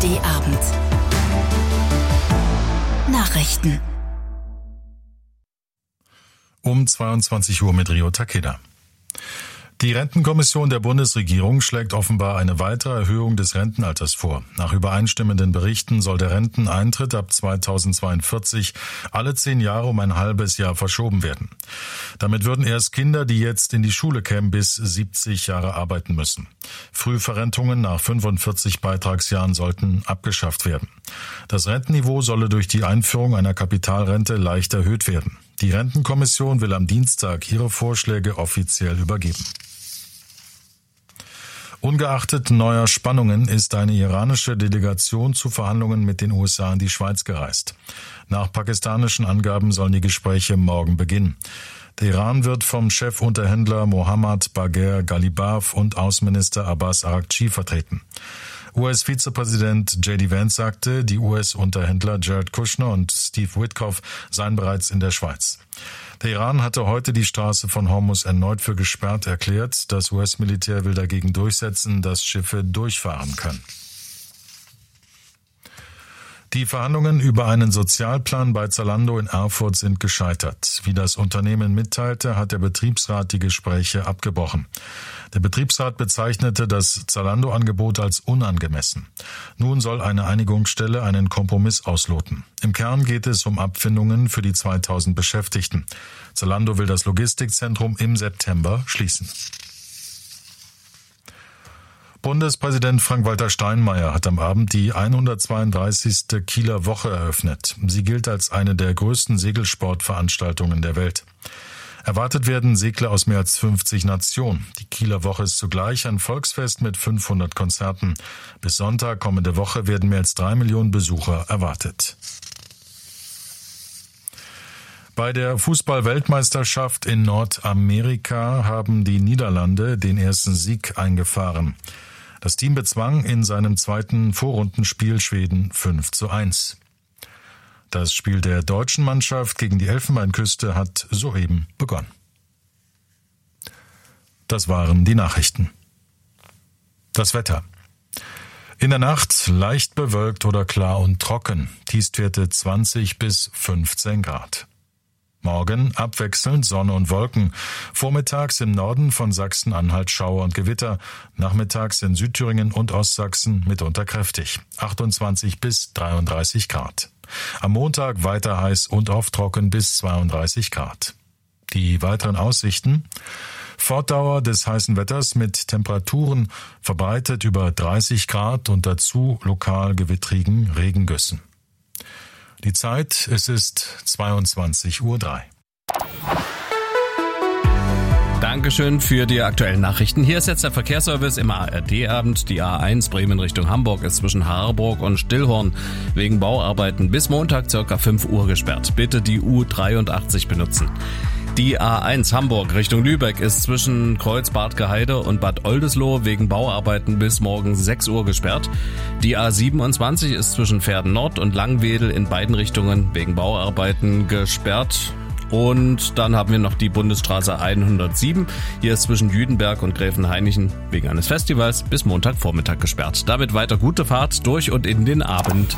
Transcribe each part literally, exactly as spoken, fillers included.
D Abend. Nachrichten. Um zweiundzwanzig Uhr mit Rio Takeda. Die Rentenkommission der Bundesregierung schlägt offenbar eine weitere Erhöhung des Rentenalters vor. Nach übereinstimmenden Berichten soll der Renteneintritt ab zweitausendzweiundvierzig alle zehn Jahre um ein halbes Jahr verschoben werden. Damit würden erst Kinder, die jetzt in die Schule kämen, bis siebzig Jahre arbeiten müssen. Frühverrentungen nach fünfundvierzig Beitragsjahren sollten abgeschafft werden. Das Rentenniveau solle durch die Einführung einer Kapitalrente leicht erhöht werden. Die Rentenkommission will am Dienstag ihre Vorschläge offiziell übergeben. Ungeachtet neuer Spannungen ist eine iranische Delegation zu Verhandlungen mit den U S A in die Schweiz gereist. Nach pakistanischen Angaben sollen die Gespräche morgen beginnen. Der Iran wird vom Chefunterhändler Mohammad Bagher Ghalibaf und Außenminister Abbas Araghchi vertreten. U S-Vizepräsident J D Vance sagte, die U S-Unterhändler Jared Kushner und Steve Witkoff seien bereits in der Schweiz. Der Iran hatte heute die Straße von Hormuz erneut für gesperrt erklärt. Das U S-Militär will dagegen durchsetzen, dass Schiffe durchfahren können. Die Verhandlungen über einen Sozialplan bei Zalando in Erfurt sind gescheitert. Wie das Unternehmen mitteilte, hat der Betriebsrat die Gespräche abgebrochen. Der Betriebsrat bezeichnete das Zalando-Angebot als unangemessen. Nun soll eine Einigungsstelle einen Kompromiss ausloten. Im Kern geht es um Abfindungen für die zweitausend Beschäftigten. Zalando will das Logistikzentrum im September schließen. Bundespräsident Frank-Walter Steinmeier hat am Abend die hundertzweiunddreißigste Kieler Woche eröffnet. Sie gilt als eine der größten Segelsportveranstaltungen der Welt. Erwartet werden Segler aus mehr als fünfzig Nationen. Die Kieler Woche ist zugleich ein Volksfest mit fünfhundert Konzerten. Bis Sonntag kommende Woche werden mehr als drei Millionen Besucher erwartet. Bei der Fußball-Weltmeisterschaft in Nordamerika haben die Niederlande den ersten Sieg eingefahren. Das Team bezwang in seinem zweiten Vorrundenspiel Schweden fünf zu eins. Das Spiel der deutschen Mannschaft gegen die Elfenbeinküste hat soeben begonnen. Das waren die Nachrichten. Das Wetter. In der Nacht leicht bewölkt oder klar und trocken. Tiefstwerte zwanzig bis fünfzehn Grad. Morgen abwechselnd Sonne und Wolken. Vormittags im Norden von Sachsen-Anhalt Schauer und Gewitter. Nachmittags in Südthüringen und Ostsachsen mitunter kräftig. achtundzwanzig bis dreiunddreißig Grad. Am Montag weiter heiß und oft trocken bis zweiunddreißig Grad. Die weiteren Aussichten: Fortdauer des heißen Wetters mit Temperaturen verbreitet über dreißig Grad und dazu lokal gewittrigen Regengüssen. Die Zeit, es ist zweiundzwanzig Uhr drei. Dankeschön für die aktuellen Nachrichten. Hier ist jetzt der Verkehrsservice im A R D-Abend. Die A eins Bremen Richtung Hamburg ist zwischen Harburg und Stillhorn wegen Bauarbeiten bis Montag ca. fünf Uhr gesperrt. Bitte die U dreiundachtzig benutzen. Die A eins Hamburg Richtung Lübeck ist zwischen Kreuz-Bad Geheide und Bad Oldesloe wegen Bauarbeiten bis morgen sechs Uhr gesperrt. Die A siebenundzwanzig ist zwischen Pferden Nord und Langwedel in beiden Richtungen wegen Bauarbeiten gesperrt. Und dann haben wir noch die Bundesstraße hundertsieben. Hier ist zwischen Jüdenberg und Gräfenhainichen wegen eines Festivals bis Montagvormittag gesperrt. Damit weiter gute Fahrt durch und in den Abend.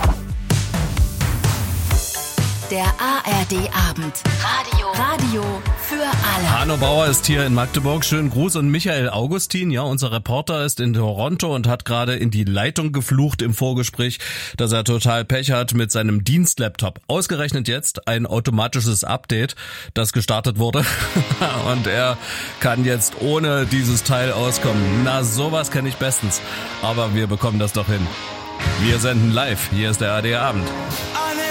Der A R D-Abend. Radio. Radio für alle. Hanno Bauer ist hier in Magdeburg. Schönen Gruß. Und Michael Augustin, ja, unser Reporter, ist in Toronto und hat gerade in die Leitung geflucht im Vorgespräch, dass er total Pech hat mit seinem Dienstlaptop. Ausgerechnet jetzt ein automatisches Update, das gestartet wurde. Und er kann jetzt ohne dieses Teil auskommen. Na, sowas kenne ich bestens. Aber wir bekommen das doch hin. Wir senden live. Hier ist der A R D-Abend.